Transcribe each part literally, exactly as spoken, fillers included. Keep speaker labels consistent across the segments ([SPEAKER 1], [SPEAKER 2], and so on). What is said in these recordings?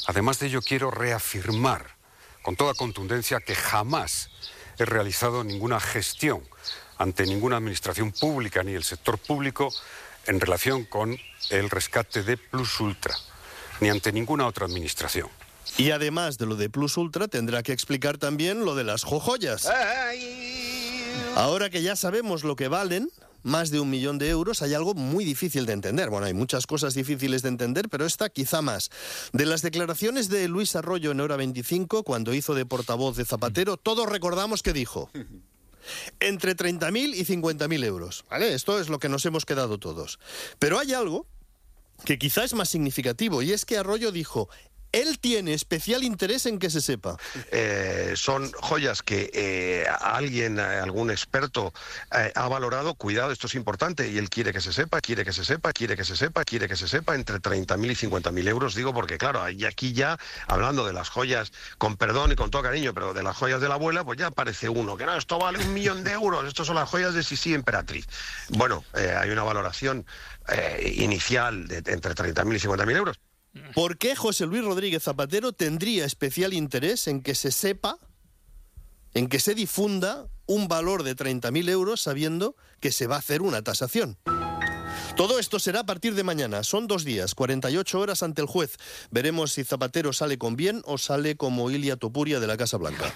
[SPEAKER 1] Además de ello, quiero reafirmar con toda contundencia que jamás he realizado ninguna gestión ante ninguna administración pública ni el sector público en relación con el rescate de Plus Ultra, ni ante ninguna otra administración.
[SPEAKER 2] Y además de lo de Plus Ultra, tendrá que explicar también lo de las jojoyas. Ahora que ya sabemos lo que valen, más de un millón de euros, hay algo muy difícil de entender. Bueno, hay muchas cosas difíciles de entender, pero esta quizá más. De las declaraciones de Luis Arroyo en Hora veinticinco, cuando hizo de portavoz de Zapatero, todos recordamos que dijo entre treinta mil y cincuenta mil euros. ¿Vale? Esto es lo que nos hemos quedado todos. Pero hay algo que quizá es más significativo, y es que Arroyo dijo: él tiene especial interés en que se sepa.
[SPEAKER 3] Eh, son joyas que eh, alguien, algún experto eh, ha valorado. Cuidado, esto es importante, y él quiere que se sepa, quiere que se sepa, quiere que se sepa, quiere que se sepa, entre treinta mil y cincuenta mil euros, digo, porque claro, y aquí ya, hablando de las joyas, con perdón y con todo cariño, pero de las joyas de la abuela, pues ya aparece uno, que no, esto vale un millón de euros, estos son las joyas de Sisi Emperatriz. Bueno, eh, hay una valoración eh, inicial de, de entre treinta mil y cincuenta mil euros.
[SPEAKER 2] ¿Por qué José Luis Rodríguez Zapatero tendría especial interés en que se sepa, en que se difunda un valor de treinta mil euros sabiendo que se va a hacer una tasación? Todo esto será a partir de mañana. Son dos días, cuarenta y ocho horas ante el juez. Veremos si Zapatero sale con bien o sale como Ilia Topuria de la Casa Blanca.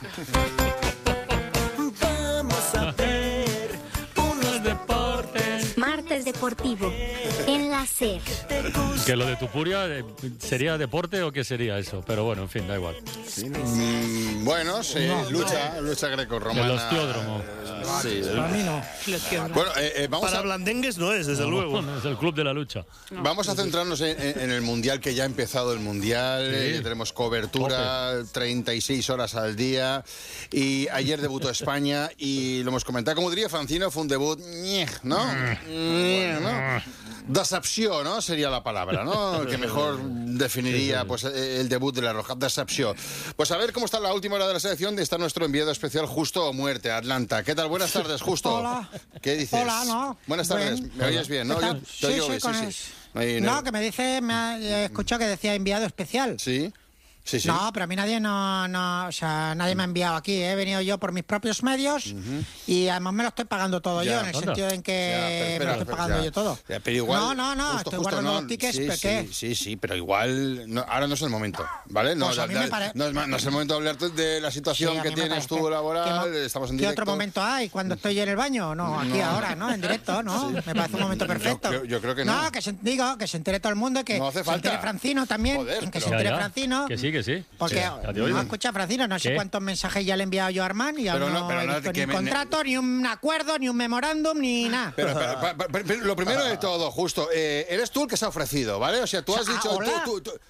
[SPEAKER 4] Vamos a ver unos deportes.
[SPEAKER 5] Martes Deportivo, en la SER.
[SPEAKER 6] Que lo de Tupuria, ¿sería deporte o qué sería eso? Pero bueno, en fin, da igual.
[SPEAKER 7] Sí, mm, bueno, sí, no, lucha, no. lucha grecorromana.
[SPEAKER 6] El osteódromo.
[SPEAKER 7] Sí,
[SPEAKER 4] para mí no.
[SPEAKER 7] Bueno, eh, eh, vamos
[SPEAKER 2] Para
[SPEAKER 7] a...
[SPEAKER 2] blandengues no es, desde
[SPEAKER 6] no,
[SPEAKER 2] luego.
[SPEAKER 6] No, es el club de la lucha.
[SPEAKER 7] No. Vamos a centrarnos en, en el Mundial, que ya ha empezado el Mundial. Sí. Eh, tenemos cobertura, Tope. treinta y seis horas al día. Y ayer debutó España y lo hemos comentado. Como diría Francino, fue un debut, ¿no? ¿no? Decepció, ¿no? Sería la palabra, ¿no? Que mejor definiría pues el debut de la Roja. Decepció. Pues a ver cómo está la última hora de la selección. Está nuestro enviado especial Justo o Muerte, Atlanta. ¿Qué tal? Buenas tardes, Justo.
[SPEAKER 8] Hola.
[SPEAKER 7] ¿Qué dices?
[SPEAKER 8] Hola, ¿no?
[SPEAKER 7] Buenas tardes.
[SPEAKER 8] Bien.
[SPEAKER 7] ¿Me oyes bien, no? Yo te
[SPEAKER 8] sí,
[SPEAKER 7] oigo
[SPEAKER 8] sí,
[SPEAKER 7] bien,
[SPEAKER 8] con
[SPEAKER 7] sí,
[SPEAKER 8] el...
[SPEAKER 7] sí. No, hay, no,
[SPEAKER 8] no, que me dice, me ha he escuchado que decía enviado especial.
[SPEAKER 7] Sí. Sí, sí.
[SPEAKER 8] No, pero a mí nadie no, no, o sea, nadie me ha enviado aquí, ¿eh? He venido yo por mis propios medios uh-huh. y además me lo estoy pagando todo ya, yo, en el sentido en que
[SPEAKER 7] ya, pero,
[SPEAKER 8] pero, me lo estoy
[SPEAKER 7] pero,
[SPEAKER 8] pagando
[SPEAKER 7] ya,
[SPEAKER 8] yo todo.
[SPEAKER 7] Ya, pero igual,
[SPEAKER 8] no, no, no,
[SPEAKER 7] justo,
[SPEAKER 8] estoy
[SPEAKER 7] justo,
[SPEAKER 8] guardando
[SPEAKER 7] no,
[SPEAKER 8] los tickets,
[SPEAKER 7] sí,
[SPEAKER 8] ¿pero
[SPEAKER 7] sí,
[SPEAKER 8] qué?
[SPEAKER 7] Sí, sí, pero igual, no, ahora no es el momento, ¿vale? No,
[SPEAKER 8] pues a mí
[SPEAKER 7] da,
[SPEAKER 8] me pare...
[SPEAKER 7] no, es, no es el momento de hablarte de la situación sí, que tienes tú laboral,
[SPEAKER 8] ¿Qué,
[SPEAKER 7] estamos en
[SPEAKER 8] ¿Qué
[SPEAKER 7] directo.
[SPEAKER 8] otro momento hay? ¿Cuando estoy en el baño? No, aquí
[SPEAKER 7] no.
[SPEAKER 8] ahora, ¿no? En directo, ¿no? Sí. Me parece un momento perfecto.
[SPEAKER 7] Yo, yo, yo creo que no.
[SPEAKER 8] No, que se, digo, que se entere todo el mundo, que
[SPEAKER 7] no hace
[SPEAKER 8] se
[SPEAKER 7] falta.
[SPEAKER 8] entere Francino también,
[SPEAKER 7] Joder,
[SPEAKER 8] que
[SPEAKER 7] pero...
[SPEAKER 8] se entere
[SPEAKER 6] ya, ya.
[SPEAKER 8] Francino.
[SPEAKER 6] Que sí, que sí.
[SPEAKER 8] Porque
[SPEAKER 6] sí,
[SPEAKER 8] no escucha Francino, no sé
[SPEAKER 6] ¿Qué?
[SPEAKER 8] cuántos mensajes ya le he enviado yo a Armand y
[SPEAKER 7] pero
[SPEAKER 8] aún
[SPEAKER 7] no,
[SPEAKER 8] no,
[SPEAKER 7] pero
[SPEAKER 8] he
[SPEAKER 7] no,
[SPEAKER 8] visto
[SPEAKER 7] que
[SPEAKER 8] ni un
[SPEAKER 7] me...
[SPEAKER 8] contrato, ni un acuerdo, ni un memorándum, ni nada.
[SPEAKER 7] Pero, pero, pero, pero, pero lo primero de todo, Justo, eh, eres tú el que se ha ofrecido, ¿vale? O sea, tú has
[SPEAKER 8] ah,
[SPEAKER 7] dicho...
[SPEAKER 8] Hola.
[SPEAKER 7] Tú, tú, tú...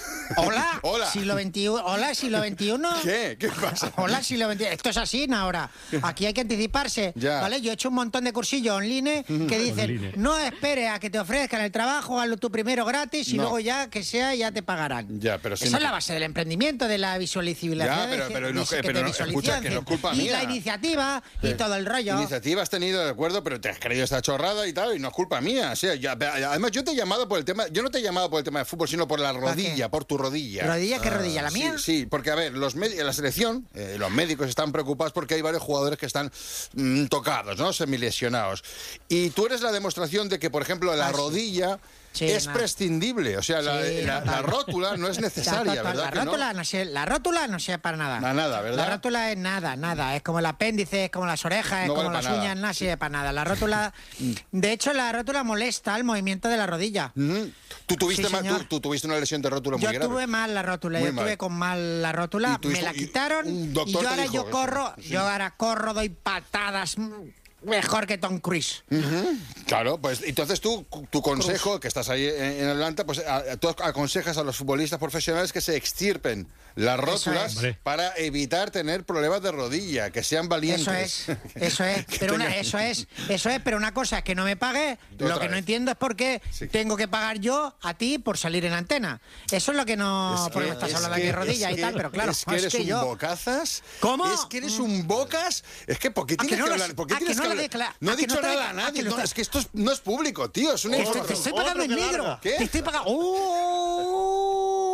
[SPEAKER 8] Hola,
[SPEAKER 7] Hola.
[SPEAKER 8] siglo veintiuno. Hola, siglo veintiuno.
[SPEAKER 7] ¿Qué? ¿Qué pasa?
[SPEAKER 8] Hola, siglo veintiuno. Esto es así ahora. Aquí hay que anticiparse.
[SPEAKER 7] Ya.
[SPEAKER 8] ¿Vale? Yo he hecho un montón de cursillos online que dicen,
[SPEAKER 6] online.
[SPEAKER 8] no espere a que te ofrezcan el trabajo, hazlo tú primero gratis y
[SPEAKER 7] No.
[SPEAKER 8] luego ya que sea ya te pagarán.
[SPEAKER 7] Ya, pero si
[SPEAKER 8] Esa
[SPEAKER 7] no...
[SPEAKER 8] es la base del emprendimiento, de la visualización.
[SPEAKER 7] Ya, pero, pero, no, pero no, escucha, que no es culpa
[SPEAKER 8] y
[SPEAKER 7] mía.
[SPEAKER 8] la iniciativa y
[SPEAKER 7] Sí.
[SPEAKER 8] todo el rollo.
[SPEAKER 7] Iniciativa has tenido, de acuerdo, pero te has creído esta chorrada y tal, y no es culpa mía. O sea, ya, además, yo te he llamado por el tema, yo no te he llamado por el tema de fútbol, sino por la rodilla, por tu rodilla.
[SPEAKER 8] ¿Rodilla? ¿Qué rodilla? ¿La mía?
[SPEAKER 7] Sí, sí, porque a ver, los en la selección, eh, los médicos están preocupados porque hay varios jugadores que están mmm, tocados, ¿no? Semilesionados. Y tú eres la demostración de que, por ejemplo, la
[SPEAKER 8] ah,
[SPEAKER 7] rodilla...
[SPEAKER 8] Sí,
[SPEAKER 7] es
[SPEAKER 8] no.
[SPEAKER 7] prescindible, o sea, la,
[SPEAKER 8] Sí,
[SPEAKER 7] la, la rótula no es necesaria,
[SPEAKER 8] la,
[SPEAKER 7] ¿verdad?
[SPEAKER 8] La
[SPEAKER 7] que
[SPEAKER 8] rótula
[SPEAKER 7] no?
[SPEAKER 8] no sirve, la rótula no sirve para nada.
[SPEAKER 7] Na, nada, ¿verdad?
[SPEAKER 8] La rótula es nada, nada. Es como el apéndice, es como las orejas,
[SPEAKER 7] No
[SPEAKER 8] es como
[SPEAKER 7] vale
[SPEAKER 8] las
[SPEAKER 7] para
[SPEAKER 8] uñas,
[SPEAKER 7] nada.
[SPEAKER 8] nada sirve para nada. La rótula, de hecho, la rótula molesta el movimiento de la rodilla.
[SPEAKER 7] Mm-hmm. ¿Tú, tuviste
[SPEAKER 8] Sí,
[SPEAKER 7] mal,
[SPEAKER 8] señor.
[SPEAKER 7] tú, tú tuviste una lesión de rótula muy
[SPEAKER 8] Yo
[SPEAKER 7] grave.
[SPEAKER 8] tuve mal la rótula,
[SPEAKER 7] Muy
[SPEAKER 8] yo
[SPEAKER 7] mal.
[SPEAKER 8] tuve con mal la rótula,
[SPEAKER 7] Y tú
[SPEAKER 8] me
[SPEAKER 7] hizo-
[SPEAKER 8] la
[SPEAKER 7] y
[SPEAKER 8] quitaron
[SPEAKER 7] un
[SPEAKER 8] y
[SPEAKER 7] doctor
[SPEAKER 8] yo
[SPEAKER 7] te
[SPEAKER 8] ahora
[SPEAKER 7] dijo
[SPEAKER 8] yo
[SPEAKER 7] eso.
[SPEAKER 8] corro,
[SPEAKER 7] Sí.
[SPEAKER 8] yo ahora corro, doy patadas mm, mejor que Tom Cruise.
[SPEAKER 7] Uh-huh. Claro, pues entonces tú, tu consejo, que estás ahí en, en Atlanta, pues a, tú aconsejas a los futbolistas profesionales que se extirpen las rótulas
[SPEAKER 8] es.
[SPEAKER 7] para evitar tener problemas de rodilla, que sean valientes.
[SPEAKER 8] Eso es, eso es, pero una, eso es, eso es, pero una cosa es que no me pague,
[SPEAKER 7] Otra
[SPEAKER 8] lo que
[SPEAKER 7] vez.
[SPEAKER 8] no entiendo es por qué
[SPEAKER 7] Sí.
[SPEAKER 8] tengo que pagar yo a ti por salir en antena. Eso es lo que no,
[SPEAKER 7] Es que-
[SPEAKER 8] porque me estás
[SPEAKER 7] es
[SPEAKER 8] hablando
[SPEAKER 7] que-
[SPEAKER 8] aquí de rodilla
[SPEAKER 7] es
[SPEAKER 8] y
[SPEAKER 7] que-
[SPEAKER 8] tal, pero claro,
[SPEAKER 7] es que eres un
[SPEAKER 8] yo...
[SPEAKER 7] bocazas.
[SPEAKER 8] ¿Cómo?
[SPEAKER 7] Es que eres un bocas. Es que ¿por qué
[SPEAKER 8] ¿A que
[SPEAKER 7] tienes
[SPEAKER 8] no
[SPEAKER 7] que
[SPEAKER 8] lo-
[SPEAKER 7] hablar? ¿Por qué
[SPEAKER 8] a que
[SPEAKER 7] tienes
[SPEAKER 8] no
[SPEAKER 7] que
[SPEAKER 8] lo
[SPEAKER 7] hablar?
[SPEAKER 8] decla-
[SPEAKER 7] No
[SPEAKER 8] a
[SPEAKER 7] he
[SPEAKER 8] que no
[SPEAKER 7] dicho
[SPEAKER 8] te-
[SPEAKER 7] nada a
[SPEAKER 8] a que
[SPEAKER 7] nadie.
[SPEAKER 8] lo
[SPEAKER 7] No,
[SPEAKER 8] está-
[SPEAKER 7] es que esto es- no es público, tío. Es una
[SPEAKER 8] Que te, te
[SPEAKER 7] información.
[SPEAKER 8] estoy pagando en negro.
[SPEAKER 7] ¿Qué?
[SPEAKER 8] Te estoy pagando. ¡Uh!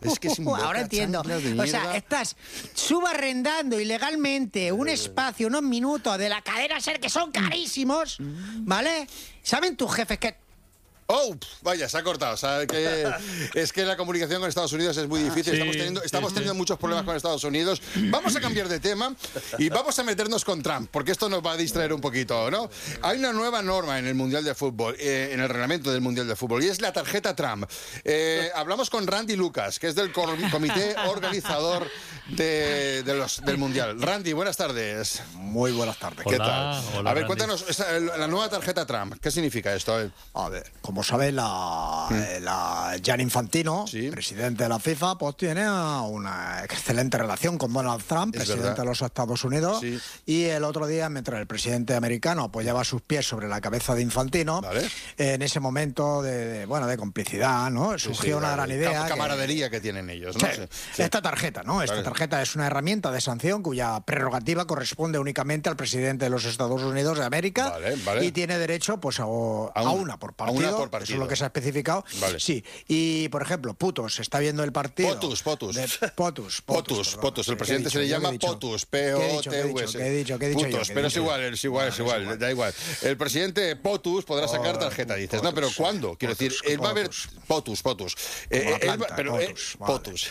[SPEAKER 7] Es que sin boca,
[SPEAKER 8] Ahora entiendo.
[SPEAKER 7] chanclas de
[SPEAKER 8] O sea,
[SPEAKER 7] mierda.
[SPEAKER 8] estás subarrendando ilegalmente un espacio, unos minutos de la cadena SER que son carísimos, ¿vale? ¿Saben tus jefes que...?
[SPEAKER 7] Oh, vaya, se ha cortado. O sea, que es que la comunicación con Estados Unidos es muy difícil.
[SPEAKER 6] Sí,
[SPEAKER 7] estamos teniendo, estamos
[SPEAKER 6] sí,
[SPEAKER 7] teniendo
[SPEAKER 6] sí.
[SPEAKER 7] muchos problemas con Estados Unidos. Vamos a cambiar de tema y vamos a meternos con Trump, porque esto nos va a distraer un poquito, ¿no? Hay una nueva norma en el Mundial de Fútbol, eh, en el reglamento del Mundial de Fútbol, y es la tarjeta Trump. Eh, hablamos con Randy Lucas, que es del cor- comité organizador de, de los, del Mundial. Randy, buenas tardes.
[SPEAKER 9] Muy buenas tardes.
[SPEAKER 7] ¿Qué
[SPEAKER 6] Hola,
[SPEAKER 7] tal?
[SPEAKER 6] hola,
[SPEAKER 7] a ver,
[SPEAKER 6] Randy.
[SPEAKER 7] cuéntanos, esa- la nueva tarjeta Trump, ¿qué significa esto? Eh?
[SPEAKER 9] A ver, como sabéis, la, eh, la Gianni Infantino,
[SPEAKER 7] Sí.
[SPEAKER 9] presidente de la FIFA, pues tiene una excelente relación con Donald Trump,
[SPEAKER 7] Es
[SPEAKER 9] presidente
[SPEAKER 7] verdad.
[SPEAKER 9] de los Estados Unidos.
[SPEAKER 7] Sí.
[SPEAKER 9] Y el otro día, mientras el presidente americano apoyaba sus pies sobre la cabeza de Infantino,
[SPEAKER 7] Vale.
[SPEAKER 9] en ese momento de, de, bueno, de complicidad, ¿no?
[SPEAKER 7] Sí,
[SPEAKER 9] Surgió
[SPEAKER 7] sí,
[SPEAKER 9] una
[SPEAKER 7] la
[SPEAKER 9] gran
[SPEAKER 7] cam-
[SPEAKER 9] idea. que-
[SPEAKER 7] camaradería que tienen ellos, ¿no?
[SPEAKER 9] Sí,
[SPEAKER 7] Sí, sí.
[SPEAKER 9] Esta tarjeta, ¿no? Esta
[SPEAKER 7] Vale.
[SPEAKER 9] tarjeta es una herramienta de sanción cuya prerrogativa corresponde únicamente al presidente de los Estados Unidos de América.
[SPEAKER 7] Vale, vale.
[SPEAKER 9] Y tiene derecho, pues, a, a
[SPEAKER 7] una-
[SPEAKER 9] una por
[SPEAKER 7] a
[SPEAKER 9] partido.
[SPEAKER 7] una por
[SPEAKER 9] Eso
[SPEAKER 7] partido.
[SPEAKER 9] es lo que se ha especificado.
[SPEAKER 7] Vale.
[SPEAKER 9] Sí. Y, por ejemplo, Putos, se está viendo el partido.
[SPEAKER 7] Potus, Potus.
[SPEAKER 9] de- Potus,
[SPEAKER 7] Potus,
[SPEAKER 9] perdón.
[SPEAKER 7] Potus. El
[SPEAKER 9] ¿Qué he
[SPEAKER 7] presidente se le
[SPEAKER 9] dicho? ¿Yo qué
[SPEAKER 7] llama
[SPEAKER 9] he dicho?
[SPEAKER 7] Potus,
[SPEAKER 9] ¿Qué he dicho? ¿Qué he
[SPEAKER 7] P O T U
[SPEAKER 9] dicho?
[SPEAKER 7] S.
[SPEAKER 9] ¿Qué he dicho? ¿Qué he dicho yo?
[SPEAKER 7] Putos,
[SPEAKER 9] ¿Qué he
[SPEAKER 7] pero es
[SPEAKER 9] dicho?
[SPEAKER 7] igual, es igual, es
[SPEAKER 9] Bueno,
[SPEAKER 7] igual,
[SPEAKER 9] es igual.
[SPEAKER 7] da igual. El presidente Potus podrá sacar
[SPEAKER 9] Oh,
[SPEAKER 7] tarjeta, dices. No, pero
[SPEAKER 9] Potus,
[SPEAKER 7] ¿cuándo? Quiero
[SPEAKER 9] Potus,
[SPEAKER 7] decir, él va a ver...
[SPEAKER 9] Potus.
[SPEAKER 7] Potus, Potus. Eh,
[SPEAKER 9] Como la
[SPEAKER 7] él va-
[SPEAKER 9] planta,
[SPEAKER 7] pero, eh,
[SPEAKER 9] Potus, vale.
[SPEAKER 7] Potus.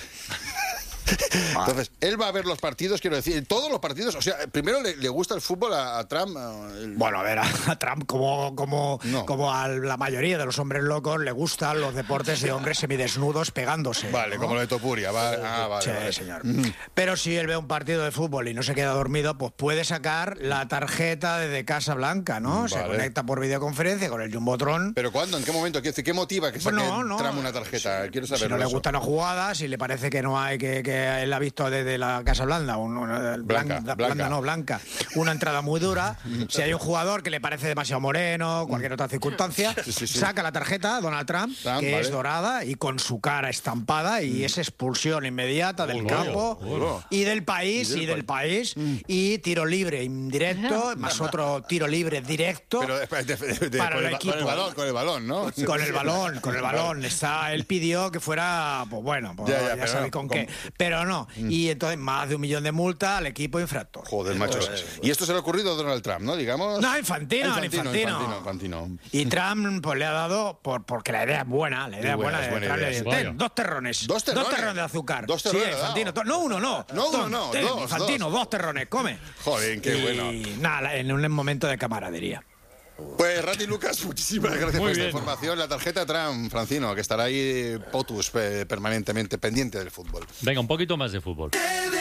[SPEAKER 7] Entonces, él va a ver los partidos, quiero decir, todos los partidos. O sea, primero le, le gusta el fútbol a, a Trump. eh, el-
[SPEAKER 9] Bueno, a ver, a, a Trump, como, como,
[SPEAKER 7] No.
[SPEAKER 9] como a la mayoría de los hombres locos, le gustan los deportes de hombres semidesnudos pegándose.
[SPEAKER 7] Vale,
[SPEAKER 9] ¿no?
[SPEAKER 7] como lo de Topuria. Va, ah, vale,
[SPEAKER 9] Sí,
[SPEAKER 7] vale.
[SPEAKER 9] señor. Pero si él ve un partido de fútbol y no se queda dormido, pues puede sacar la tarjeta desde Casa Blanca, ¿no? Se
[SPEAKER 7] Vale.
[SPEAKER 9] conecta por videoconferencia con el Jumbotron.
[SPEAKER 7] ¿Pero cuándo? ¿En qué momento? Quiero decir, ¿qué motiva que saque
[SPEAKER 9] Pues no, no.
[SPEAKER 7] Trump una tarjeta? Quiero
[SPEAKER 9] Si
[SPEAKER 7] saberlo.
[SPEAKER 9] no le
[SPEAKER 7] eso.
[SPEAKER 9] gustan las jugadas, si le parece que no hay, que, que él ha visto desde la Casa Blanca, un- una,
[SPEAKER 7] Blanca,
[SPEAKER 9] blan-
[SPEAKER 7] blanca.
[SPEAKER 9] no, blanca, una entrada muy dura, si hay un jugador que le parece demasiado moreno, cualquier otra circunstancia,
[SPEAKER 7] Sí, sí, sí.
[SPEAKER 9] saca la tarjeta Donald Trump,
[SPEAKER 7] Trump,
[SPEAKER 9] que
[SPEAKER 7] vale.
[SPEAKER 9] es dorada y con su cara estampada y es expulsión inmediata del
[SPEAKER 6] Uy,
[SPEAKER 9] campo
[SPEAKER 6] uy, uy.
[SPEAKER 9] y del país
[SPEAKER 7] Y del
[SPEAKER 9] y del país y tiro libre indirecto, más otro tiro libre directo.
[SPEAKER 7] Pero espera, de- de- de-
[SPEAKER 9] Para
[SPEAKER 7] con,
[SPEAKER 9] el
[SPEAKER 7] el, ba-
[SPEAKER 9] equipo.
[SPEAKER 7] con el balón, con el balón, ¿no?
[SPEAKER 9] Con el balón, con el balón. Está, él pidió que fuera, pues bueno, pues
[SPEAKER 7] Ya,
[SPEAKER 9] ya,
[SPEAKER 7] ya, pero
[SPEAKER 9] sabéis
[SPEAKER 7] no,
[SPEAKER 9] con
[SPEAKER 7] con-
[SPEAKER 9] qué. Pero no. Y entonces más de un millón de multa al equipo infractor.
[SPEAKER 7] Joder, macho. Y esto se le ha ocurrido a Donald Trump, ¿no? Digamos.
[SPEAKER 9] No, Infantino,
[SPEAKER 7] Ah,
[SPEAKER 9] Infantino.
[SPEAKER 7] Infantino, Infantino.
[SPEAKER 9] Y Trump pues le ha dado, por, porque la idea es buena, la idea es
[SPEAKER 7] buena,
[SPEAKER 9] buena,
[SPEAKER 7] es buena
[SPEAKER 9] Trump le
[SPEAKER 7] idea,
[SPEAKER 9] dice,
[SPEAKER 6] sí.
[SPEAKER 9] "Ten,
[SPEAKER 6] Vaya.
[SPEAKER 9] dos terrones.
[SPEAKER 7] ¿Dos terrones?
[SPEAKER 9] de azúcar.
[SPEAKER 7] Dos terrones
[SPEAKER 9] Sí,
[SPEAKER 7] le ha
[SPEAKER 9] Infantino.
[SPEAKER 7] dado.
[SPEAKER 9] to- No, uno, no.
[SPEAKER 7] No, uno,
[SPEAKER 9] Ton,
[SPEAKER 7] no,
[SPEAKER 9] ten,
[SPEAKER 7] dos,
[SPEAKER 9] Infantino,
[SPEAKER 7] dos.
[SPEAKER 9] dos terrones, come.
[SPEAKER 7] Joder, qué
[SPEAKER 9] y,
[SPEAKER 7] bueno.
[SPEAKER 9] nada, en un momento de camaradería.
[SPEAKER 7] Pues Randy Lucas, muchísimas gracias
[SPEAKER 6] Muy
[SPEAKER 7] por esta
[SPEAKER 6] bien.
[SPEAKER 7] información. La tarjeta Trump, Francino, que estará ahí Potus eh, permanentemente pendiente del fútbol.
[SPEAKER 6] Venga, un poquito más de fútbol.